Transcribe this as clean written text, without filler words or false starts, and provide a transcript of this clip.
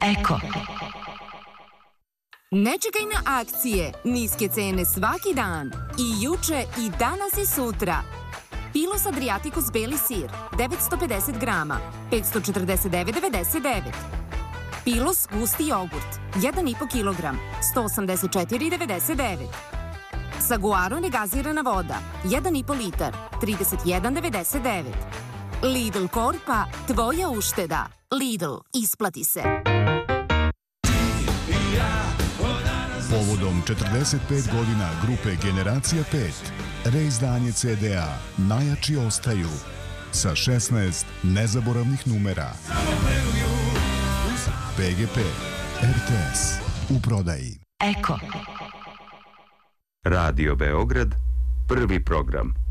Eko. Ne čekaj na akcije, niske cene svaki dan. I juče i danas i sutra. Pilos Adriaticus beli sir, 950 grama, 549,99. Pilos gusti jogurt, 1,5 kg, 184,99. Saguaro negazirana voda, 1,5 litar, 31,99. Lidl Korpa, tvoja ušteda. Lidl, isplati se. Povodom 45 godina grupe Generacija 5, reizdanje CD-a Najjači ostaju sa 16 nezaboravnih numera. PGP, RTS, u prodaji. Eko. Radio Beograd, prvi program.